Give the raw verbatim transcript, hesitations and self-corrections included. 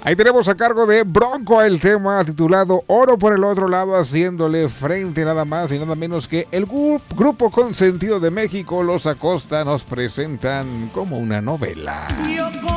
Ahí tenemos a cargo de Bronco el tema titulado Oro por el otro lado, haciéndole frente nada más y nada menos que el gu- Grupo Consentido de México, Los Acosta, nos presentan como una novela.